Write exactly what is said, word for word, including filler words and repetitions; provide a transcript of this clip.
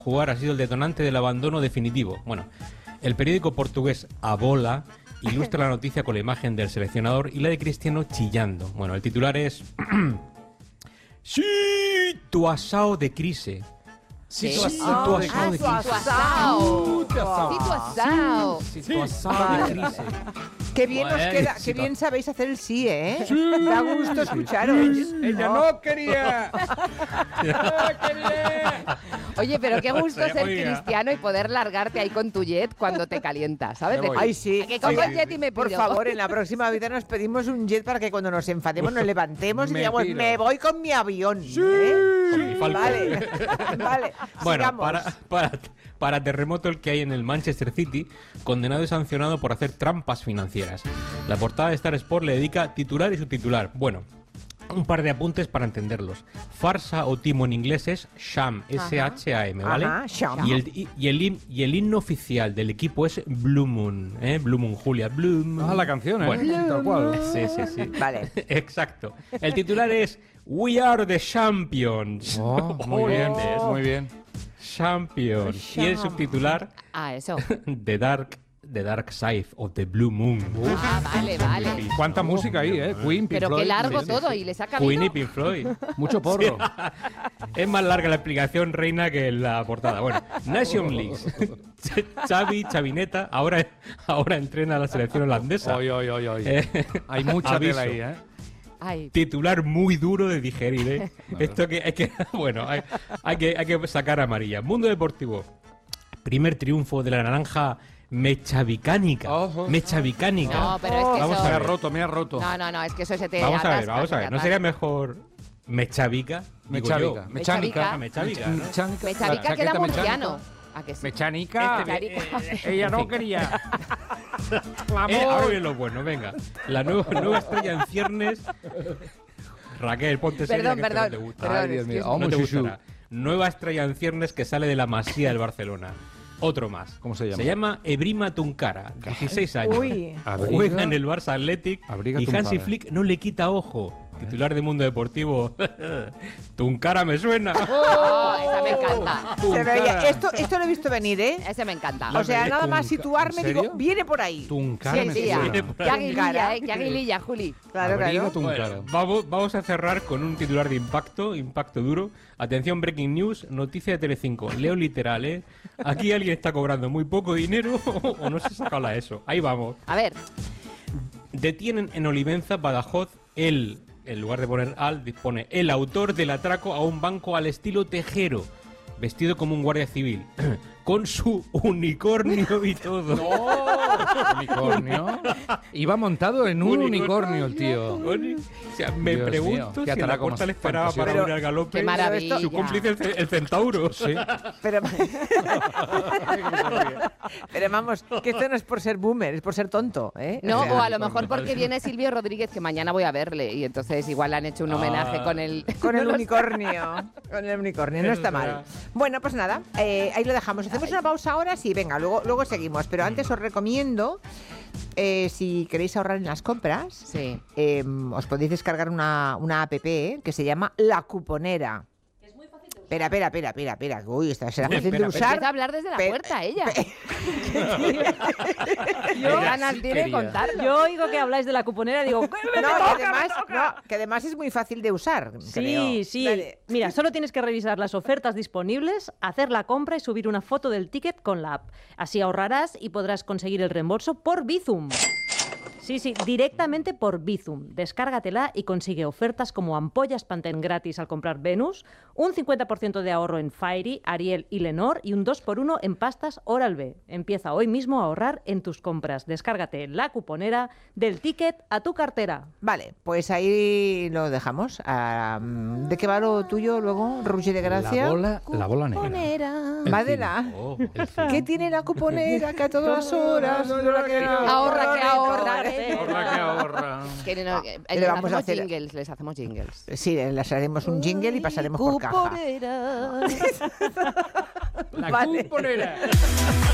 jugar ha sido el detonante del abandono definitivo. Bueno, el periódico portugués A Bola ilustra la noticia con la imagen del seleccionador y la de Cristiano chillando. Bueno, el titular es... ¡Sí! Tu asao de crise. Sí, tu asao, tu asao de crise. Situación. Situación de crise. Qué bien os Bueno, queda, qué bien sabéis hacer el sí, ¿eh? Da gusto escucharos. Ella no quería. ¡Ah, qué bien! Oye, pero qué gusto ser Oiga. cristiano y poder largarte ahí con tu jet cuando te calientas, ¿sabes? Me voy. Ay, sí. Que cojo Oiga, el jet y me por piro. favor, en la próxima vida nos pedimos un jet para que cuando nos enfademos nos levantemos y Me digamos, piro. me voy con mi avión. ¿eh? Con mi Falcon. Vale, vale. Bueno, sigamos. para, para, para terremoto el que hay en el Manchester City, condenado y sancionado por hacer trampas financieras. La portada de Star Sport le dedica titular y subtitular. Bueno, un par de apuntes para entenderlos. Farsa o timo en inglés es Sham, S H A M, ¿vale? Ajá, Sham. Y el, y, y el, him- y el himno oficial del equipo es Blue Moon, ¿eh? Blue Moon, Julia, Blue Moon. Ah, la canción, ¿eh? Bueno, Tal cual. sí, sí, sí. Vale. Exacto. El titular es We are the champions. Oh, muy bien, ¿Entiendes? muy bien. Champions. Y el subtitular Ah, eso. The Dark, The Dark Side of the Blue Moon. Ah, vale, vale. Cuánta música ahí, ¿eh? Queen, Pink Pero Floyd, qué largo sí, sí, todo sí. y les ha Queen y cabido. Pink Floyd. Mucho porro. Es más larga la explicación, Reina, que la portada. Bueno, Nation League. Xavi, Chavineta, ahora, ahora entrena a la selección holandesa. Oy, oy, oy, oy. Eh, Hay mucha aviso. tela ahí, ¿eh? Ay, Titular muy duro de digerir, ¿eh? Esto que hay que, bueno, hay, hay que, hay que sacar amarilla. Mundo Deportivo. Primer triunfo de la naranja mechavicánica. Ojo. Mechavicánica. no, pero es que Vamos eso... a Me ha ver. roto, me ha roto. No, no, no, es que eso se te Vamos a ver, atasca, vamos se a te ver. ¿No atasca. sería mejor mechavica? Digo Mechavica. yo. Mechánica. Ah, mechavica, ¿no? Mechánica. Mechavica La queda chaqueta murciano. ¿A que sí? Mechánica. Mechánica. Ella no quería. Eh, ahora viene lo bueno, venga. La nueva, nueva estrella en ciernes. Raquel, ponte seria, Perdón, que esto perdón, no te gusta. perdón, Ay, Dios mío. excuse me. No te Vamos, Shushu. gustará. Nueva estrella en ciernes que sale de la Masía del Barcelona. Otro más. ¿Cómo se llama? Se llama Ebrima Tuncara, dieciséis años. Uy. Abriga- Juega en el Barça Athletic Abriga y Tuncara. Hansi Flick no le quita ojo. Titular de Mundo Deportivo. Tuncara me suena. Oh, esa me encanta. Se veía. Esto, esto lo he visto venir, ¿eh? Ese me encanta. O sea, nada más Tunca- situarme, ¿En digo, serio? viene por ahí. Tuncara Sí, me sí, suena. Viene por Qué ahí. aguililla, eh, qué aguililla, Juli. Claro, Abriga claro. Tuncara. Bueno, vamos, vamos a cerrar con un titular de impacto, impacto duro. Atención, breaking news, noticia de Telecinco. Leo literal, ¿eh? Aquí alguien está cobrando muy poco dinero o no se ha sacado la ESO. Ahí vamos. A ver, Detienen en Olivenza, Badajoz, el, en lugar de poner al, dispone el autor del atraco a un banco al estilo Tejero, vestido como un guardia civil, con su unicornio y todo. Unicornio. Iba montado en un unicornio el tío. Uni- O sea, me Dios pregunto mío, qué si en la atraco corta más le esperaba para fantasioso. unir al galope. qué maravilla. Su cómplice el, ce- el centauro. Sí. Pero, pero vamos, que esto no es por ser boomer, es por ser tonto, ¿eh? no, O sea, o a lo mejor porque viene Silvio Rodríguez, que mañana voy a verle, y entonces igual le han hecho un homenaje Ah. con el... Con el No lo sé. unicornio. Con el unicornio, no está mal. Bueno, pues nada, eh, ahí lo dejamos. Hacemos una pausa ahora, sí, venga, luego, luego seguimos. Pero antes os recomiendo, eh, si queréis ahorrar en las compras, Sí. eh, os podéis descargar una, una app eh, que se llama La Cuponera. Espera, espera, espera, espera, espera. Uy, esta será fácil de Espera, usar. Empieza a hablar desde la Pe- puerta ella. Ella Qué ganas sí tiene de quería. contarlo. Yo oigo que habláis de la cuponera, digo, "¡Me No, toca, que me además, toca!". no, que además es muy fácil de usar. Sí, creo. sí. Dale. Mira, solo tienes que revisar las ofertas disponibles, hacer la compra y subir una foto del ticket con la app. Así ahorrarás y podrás conseguir el reembolso por Bizum. Sí, sí, directamente por Bizum. Descárgatela y consigue ofertas como ampollas Pantene gratis al comprar Venus, un cincuenta por ciento de ahorro en Fairy, Ariel y Lenor y un dos por uno en pastas Oral-B. Empieza hoy mismo a ahorrar en tus compras. Descárgate la cuponera del ticket a tu cartera. Vale, pues ahí lo dejamos. Ah, ¿de qué va lo tuyo luego, Rugi de Gracia? La bola, la bola negra. Cuponera. Va de la... Oh, el cine. ¿Qué tiene la cuponera que a todas horas? Ahorra, que ahorra. Ahorra que ahorra. Que no, que- le les vamos a hacemos hacer- jingles, les hacemos jingles. Sí, les haremos un jingle y pasaremos por caja. Cuponera. La Vale. cuponera.